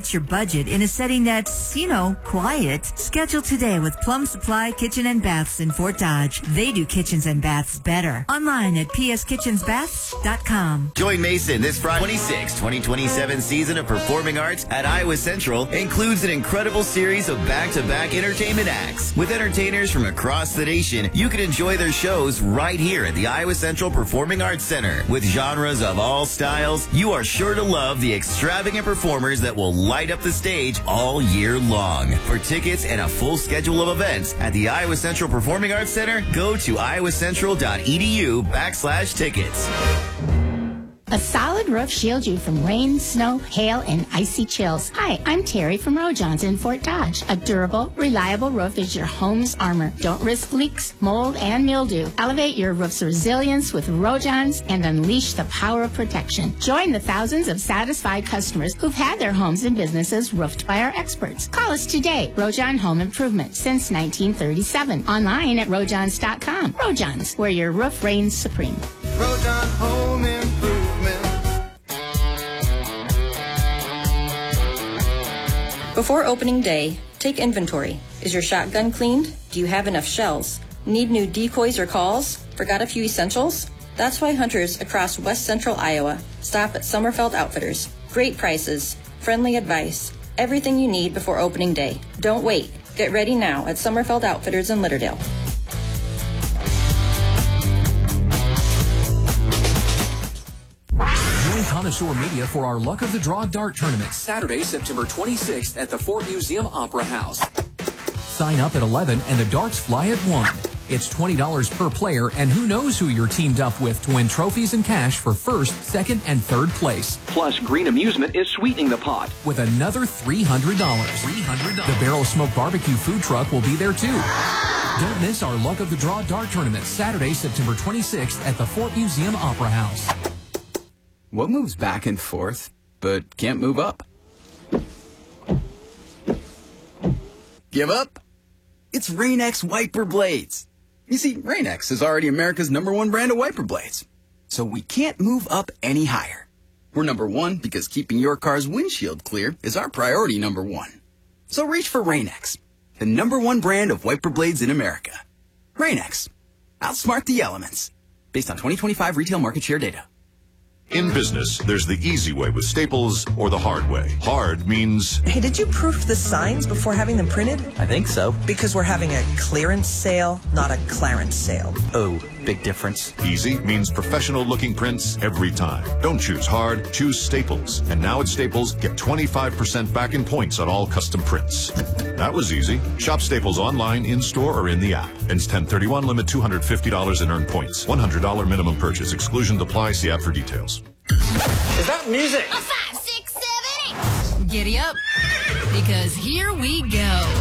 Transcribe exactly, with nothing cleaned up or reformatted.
fits your budget in a setting that's, you know, quiet. Schedule today with Plum Supply Kitchen and Baths in Fort Dodge. They do kitchens and baths better. Online at p s kitchens baths dot com. Join Mason this Friday. twenty-sixth, twenty twenty-seven season of Performing Arts at Iowa Central includes an incredible series of back-to-back entertainment acts. With entertainers from across the nation, you can enjoy their shows right here at the Iowa Central Performing Arts Center. With genres of all styles, you are sure to love the extravagant performers that will light up the stage all year long. For tickets and a full schedule of events at the Iowa Central Performing Arts Center, go to iowacentral.edu backslash tickets. A solid roof shields you from rain, snow, hail, and icy chills. Hi, I'm Terry from Rojons in Fort Dodge. A durable, reliable roof is your home's armor. Don't risk leaks, mold, and mildew. Elevate your roof's resilience with Rojons and unleash the power of protection. Join the thousands of satisfied customers who've had their homes and businesses roofed by our experts. Call us today. Rojon Home Improvement since nineteen thirty-seven. Online at rojons dot com. Rojons, where your roof reigns supreme. Rojon Home Improvement. Before opening day, take inventory. Is your shotgun cleaned? Do you have enough shells? Need new decoys or calls? Forgot a few essentials? That's why hunters across West Central Iowa stop at Sommerfeld Outfitters. Great prices, friendly advice, everything you need before opening day. Don't wait. Get ready now at Sommerfeld Outfitters in Litterdale. Connoisseur Media for our Luck of the Draw Dart Tournament, Saturday, September twenty-sixth at the Fort Museum Opera House. Sign up at eleven and the darts fly at one. It's twenty dollars per player, and who knows who you're teamed up with to win trophies and cash for first, second, and third place. Plus, Green Amusement is sweetening the pot with another three hundred dollars. three hundred dollars. The Barrel Smoke Barbecue food truck will be there too. Don't miss our Luck of the Draw Dart Tournament, Saturday, September twenty-sixth at the Fort Museum Opera House. What moves back and forth, but can't move up? Give up? It's Rain-X wiper blades. You see, Rain-X is already America's number one brand of wiper blades. So we can't move up any higher. We're number one because keeping your car's windshield clear is our priority number one. So reach for Rain-X, the number one brand of wiper blades in America. Rain-X. Outsmart the elements. Based on twenty twenty-five retail market share data. In business, there's the easy way with Staples or the hard way. Hard means... Hey, did you proof the signs before having them printed? I think so. Because we're having a clearance sale, not a clarence sale. Oh, big difference. Easy means professional-looking prints every time. Don't choose hard, choose Staples. And now at Staples, get twenty-five percent back in points on all custom prints. That was easy. Shop Staples online, in-store, or in the app. Ends ten thirty-one, limit two hundred fifty dollars in earned points. one hundred dollars minimum purchase. Exclusions apply. See app for details. Is that music? A five, six, seven, eight. Giddy up, because here we go.